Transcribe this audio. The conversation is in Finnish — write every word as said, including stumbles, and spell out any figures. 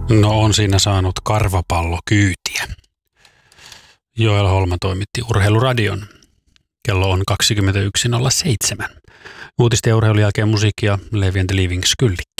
No on siinä saanut karvapallokyytiä. Joel Holma toimitti Urheiluradion. Kello on kaksikymmentäyksi nolla seitsemän. Uutisten ja urheilun jälkeen musiikkia Levi and the Leaving Skylliksi.